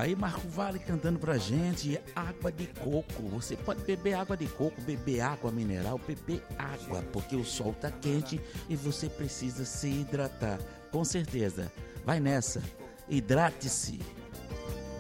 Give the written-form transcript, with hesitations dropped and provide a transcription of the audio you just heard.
Aí Marco Vale cantando pra gente, água de coco. Você pode beber água de coco, beber água mineral, beber água, porque o sol tá quente e você precisa se hidratar. Com certeza. Vai nessa. Hidrate-se.